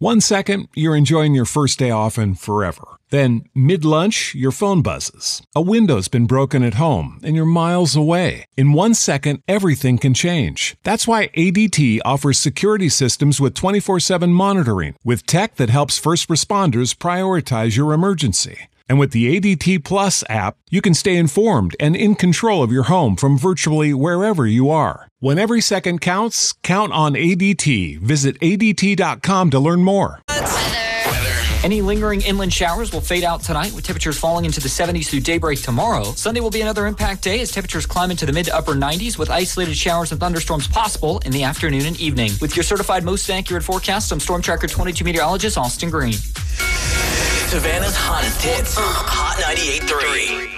1 second, you're enjoying your first day off and forever. Then, mid-lunch, your phone buzzes. A window's been broken at home, and you're miles away. In 1 second, everything can change. That's why ADT offers security systems with 24/7 monitoring, with tech that helps first responders prioritize your emergency. And with the ADT Plus app, you can stay informed and in control of your home from virtually wherever you are. When every second counts, count on ADT. Visit ADT.com to learn more. Any lingering inland showers will fade out tonight, with temperatures falling into the 70s through daybreak tomorrow. Sunday will be another impact day as temperatures climb into the mid to upper 90s, with isolated showers and thunderstorms possible in the afternoon and evening. With your certified most accurate forecast, I'm Storm Tracker 22 meteorologist Austin Green. Savannah's hottest hits, Hot 98.3.